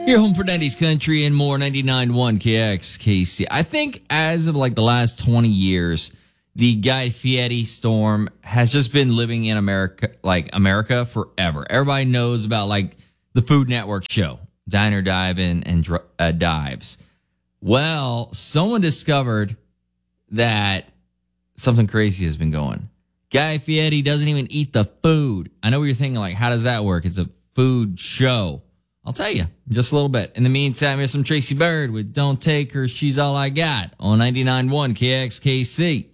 Your home for 90s country and more, 99.1 KXKC. I think as of like the last 20 years, the Guy Fieri storm has just been living in America forever. Everybody knows about like the Food Network show, Diner Dive and Dives. Well, someone discovered that something crazy has been going. Guy Fieri doesn't even eat the food. I know what you're thinking, like, how does that work? It's a food show. I'll tell you in just a little bit. In the meantime, here's some Tracy Bird with Don't Take Her, She's All I Got on 99.1 KXKC.